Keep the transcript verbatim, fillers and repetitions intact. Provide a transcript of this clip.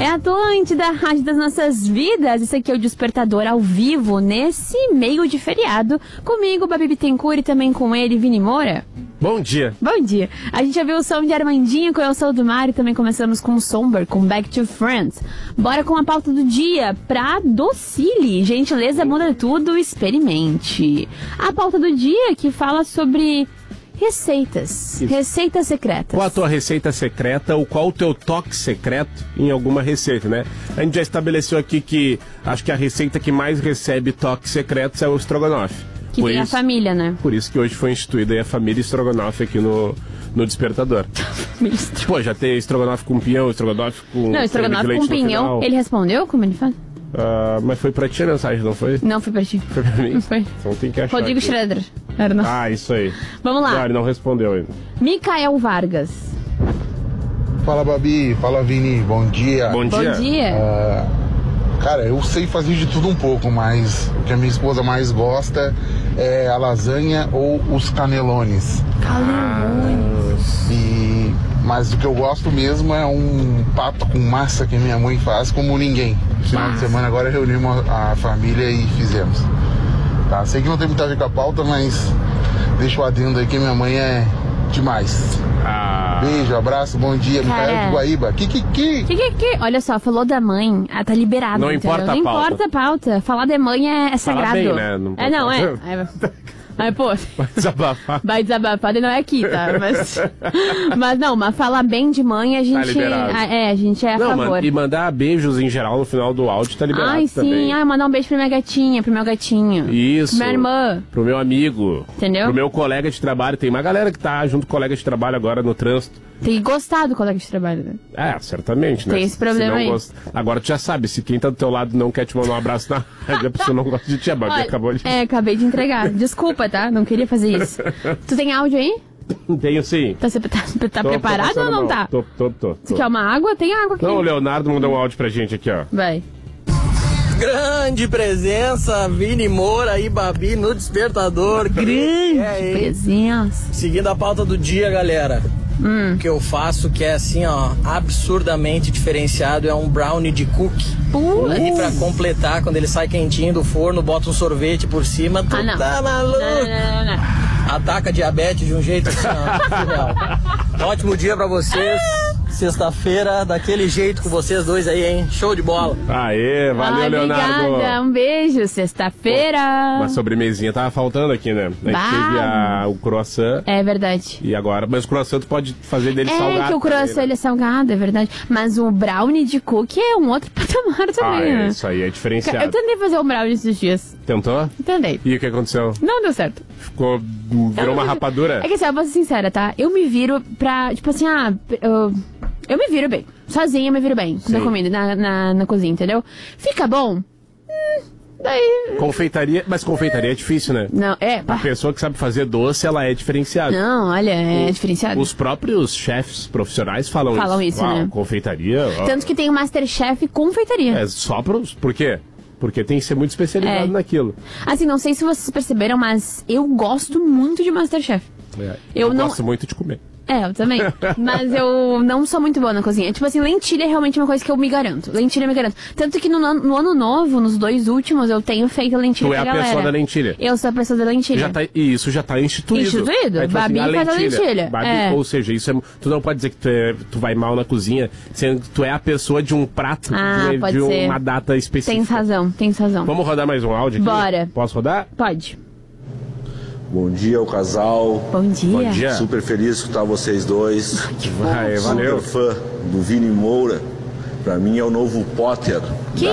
É a Atlântida, a rádio das nossas vidas. Esse aqui é o Despertador ao vivo, nesse meio de feriado. Comigo, Babi Bittencourt, e também com ele, Vini Moura. Bom dia. Bom dia. A gente já viu o som de Armandinho com Eu Sou do Mar e também começamos com o Somber, com Back to Friends. Bora com a pauta do dia pra Docile. Gentileza muda tudo, experimente. A pauta do dia que fala sobre receitas. Isso. Receitas secretas. Qual a tua receita secreta ou qual o teu toque secreto em alguma receita, né? A gente já estabeleceu aqui que acho que a receita que mais recebe toques secretos é o estrogonofe. Que por tem isso, a família, né? Por isso que hoje foi instituída aí a família estrogonofe aqui no, no Despertador. Pô, já tem estrogonofe com pinhão, estrogonofe com... Não, estrogonofe com pinhão. Ele respondeu como ele faz? Uh, mas foi pra ti a mensagem, não foi? Não, foi pra ti. Foi pra mim? Não foi. Então tem que achar. Rodrigo aqui. Schroeder. Era não. Ah, isso aí. Vamos lá. Não, ele não respondeu ainda. Micael Vargas. Fala, Babi. Fala, Vini. Bom dia. Bom dia. Bom dia. Uh, cara, eu sei fazer de tudo um pouco, mas o que a minha esposa mais gosta é a lasanha ou os canelones. Canelones. E... Mas o que eu gosto mesmo é um pato com massa que minha mãe faz como ninguém. No final de semana agora reunimos a família e fizemos. Tá, sei que não tem muita a ver com a pauta, mas deixa o adendo aí que minha mãe é demais. Ah. Beijo, abraço, bom dia. Micael de Guaíba. Kikiki. Kikiki. Olha só, falou da mãe, ah, tá liberado. Não entendeu? importa a Não pauta. importa a pauta. Falar de mãe é, é sagrado. Bem, né? Não é, não, é. Aí, pô, vai desabafar. Vai desabafar, não é aqui, tá? Mas, mas não, mas falar bem de mãe, a gente, tá a, é, a gente é a não, favor. Man, e mandar beijos em geral no final do áudio tá liberado. Ai, sim, também. ai, mandar um beijo pra minha gatinha, pro meu gatinho. Isso. Pra minha irmã. Pro meu amigo. Entendeu? Pro meu colega de trabalho. Tem uma galera que tá junto com colega de trabalho agora no trânsito. Tem que gostar do colega de trabalho, né? É, certamente, né? Tem esse problema aí. Gosta... Agora tu já sabe, se quem tá do teu lado não quer te mandar um abraço na rádio, a pessoa não gosta de ti, a Babi acabou de... É, acabei de entregar. Desculpa, tá? Não queria fazer isso. Tu tem áudio aí? Tenho sim. Tá, tá, tá tô, preparado tô ou não mal. tá? Tô, tô, tô. Você quer uma água? Tem água aqui. Não, o Leonardo mandou um áudio pra gente aqui, ó. Vai. Grande presença, Vini Moura e Babi no Despertador. Grande é, presença. Seguindo a pauta do dia, galera. Hum. O que eu faço que é assim, ó, absurdamente diferenciado é um brownie de cookie. Putz. E pra completar, quando ele sai quentinho do forno, bota um sorvete por cima, tu Ah, não. tá maluco? Não, não, não, não. Ataca diabetes de um jeito assim, ó, surreal. Ótimo dia pra vocês. Sexta-feira, daquele jeito com vocês dois aí, hein? Show de bola. Aê, valeu, Ai, Leonardo. Obrigada, um beijo. Sexta-feira. Uma sobremesinha tava faltando aqui, né? A gente Bah. teve a, o croissant. É verdade. E agora, mas o croissant tu pode fazer dele É salgado. que o croissant também, né? ele é salgado, é verdade. Mas o brownie de cookie é um outro patamar Ah, também, é, né? isso aí é diferenciado. Eu tentei fazer um brownie esses dias. Tentou? Tentei. E o que aconteceu? Não deu certo. Ficou... Virou uma rapadura? É que assim, eu vou ser sincera, tá? Eu me viro pra, tipo assim, ah, eu, eu me viro bem. Sozinha eu me viro bem Sim. na comida, na, na, na cozinha, entendeu? Fica bom? Hum, daí... Confeitaria... Mas confeitaria é difícil, né? Não, é... A Pá. pessoa que sabe fazer doce, ela é diferenciada. Não, olha, é O- diferenciado. Os próprios chefs profissionais falam, Falam isso. isso, Uau, né? Confeitaria... ó. Tanto que tem o Masterchef confeitaria. É só pros... Por quê? Porque tem que ser muito especializado É. naquilo. Assim, não sei se vocês perceberam, mas eu gosto muito de Masterchef. É. Eu Eu não- gosto muito de comer. É, eu também. Mas eu não sou muito boa na cozinha. Tipo assim, lentilha é realmente uma coisa que eu me garanto. Lentilha eu me garanto. Tanto que no, ano- no ano novo, nos dois últimos, eu tenho feito lentilha Tu é pra a galera. pessoa da lentilha. Eu sou a pessoa da lentilha. Já tá, e isso já tá instituído. Instituído? É, tipo Babi a faz a lentilha. Babi, É. Ou seja, isso é, tu não pode dizer que tu, é- tu vai mal na cozinha, sendo que tu é a pessoa de um prato Ah, de, pode de ser. uma data específica. Tem razão, tem razão. Vamos rodar mais um áudio aqui? Bora. Posso rodar? Pode. Bom dia, o casal. Bom dia. Bom dia. Super feliz de escutar vocês dois. Vai, valeu. Super fã do Vini Moura. Pra mim é o novo Potter Que